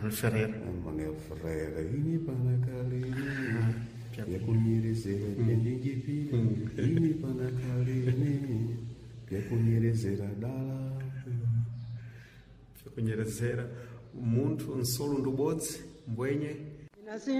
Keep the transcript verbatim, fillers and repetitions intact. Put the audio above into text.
Ferreira. Manuel Ferreira. Ini panakalini. Yakunyerezera ndingipira. Ini panakalini. Yakunyerezera dala. Yakunyerezera muntu nsolo ndubodzi mbwenye.